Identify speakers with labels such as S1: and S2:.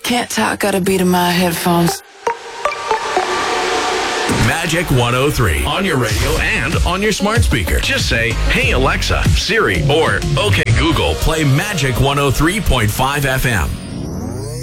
S1: Can't talk, got a beat in my headphones.
S2: Magic 103 on your radio and on your smart speaker. Just say, "Hey Alexa, Siri," or "Okay Google, play Magic 103.5 FM."